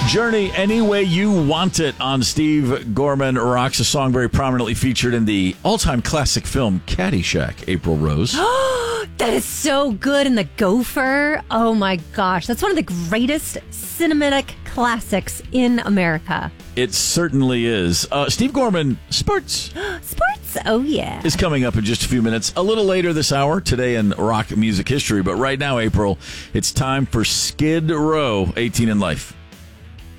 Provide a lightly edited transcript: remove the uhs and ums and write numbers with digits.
Journey, Any Way You Want It on Steve Gorman Rocks, a song very prominently featured in the all-time classic film Caddyshack, April Rose. That is so good. And the gopher. Oh my gosh. That's one of the greatest cinematic classics in America. It certainly is. Steve Gorman, Sports. Sports? Oh, yeah. Is coming up in just a few minutes. A little later this hour, today in rock music history. But right now, April, it's time for Skid Row, 18 in Life.